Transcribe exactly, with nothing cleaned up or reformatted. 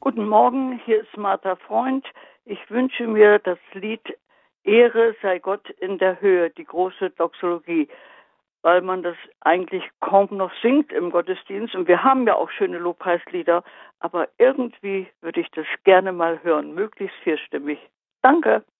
Guten Morgen, hier ist Martha Freund. Ich wünsche mir das Lied Ehre sei Gott in der Höhe, die große Doxologie, weil man das eigentlich kaum noch singt im Gottesdienst. Und wir haben ja auch schöne Lobpreislieder, aber irgendwie würde ich das gerne mal hören, möglichst vierstimmig. Danke.